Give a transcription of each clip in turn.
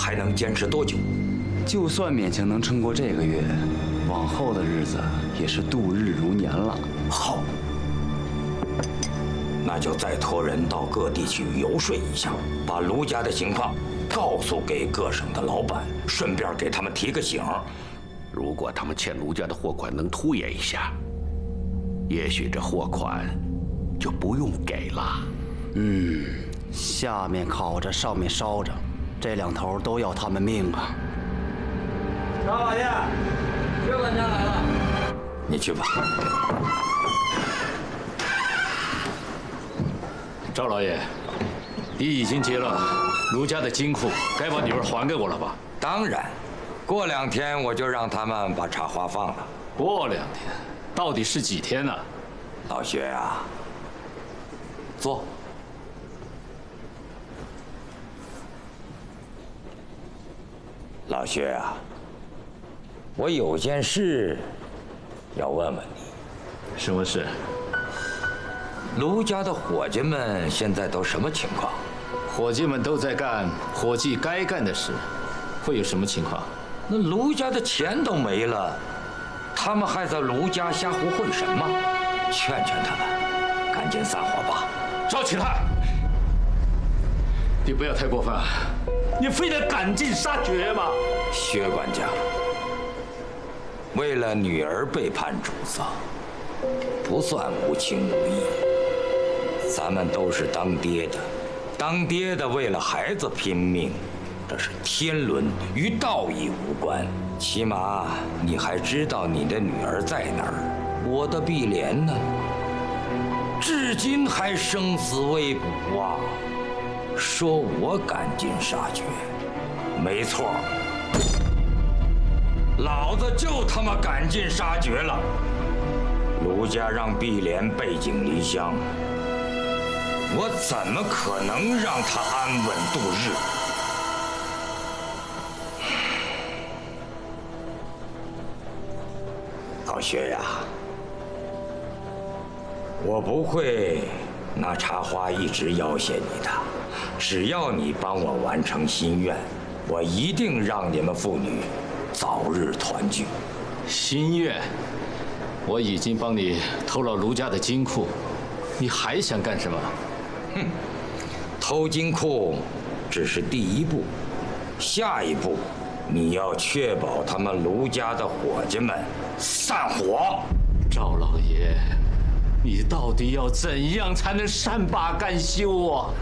还能坚持多久？ 就算勉强能撑过这个月，往后的日子也是度日如年了。 好，那就再托人到各地去游说一下，把卢家的情况告诉给各省的老板，顺便给他们提个醒。 如果他们欠卢家的货款能拖延一下，也许这货款就不用给了。 下面烤着，上面烧着，这两头都要他们命啊！ 张老爷，薛管家来了。 你去吧。 赵老爷，你已经结了卢家的金库，该把女儿还给我了吧？ 当然，过2天我就让他们把茶花放了。 过2天，到底是几天呢？ 老薛呀，坐。老薛啊，我有件事要问问你。 什么事？ 卢家的伙计们现在都什么情况？ 伙计们都在干伙计该干的事，会有什么情况？ 那卢家的钱都没了，他们还在卢家瞎胡混什么？劝劝他们，赶紧散伙吧。 赵启泰，你不要太过分，你非得赶尽杀绝吗？ 薛管家，为了女儿背叛主子，不算无情无义。咱们都是当爹的，当爹的为了孩子拼命，这是天伦，与道义无关。起码你还知道你的女儿在哪儿。我的碧莲呢？至今还生死未卜啊！说我赶尽杀绝，没错，老子就他妈赶尽杀绝了。卢家让碧莲背井离乡，我怎么可能让她安稳度日？老薛呀，我不会拿茶花一直要挟你的，只要你帮我完成心愿，我一定让你们父女早日团聚。 心愿，我已经帮你偷了卢家的金库，你还想干什么？ 哼，偷金库只是第一步，下一步你要确保他们卢家的伙计们散伙。 赵老爷，你到底要怎样才能善罢甘休啊？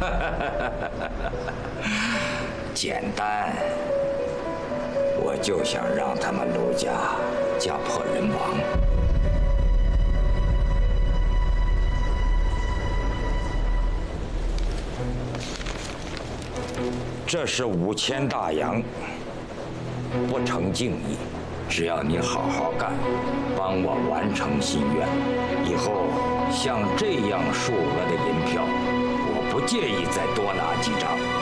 简单，我就想让他们卢家家破人亡。这是5000大洋，不成敬意。只要你好好干，帮我完成心愿，以后像这样数额的银票，我不介意再多拿几张。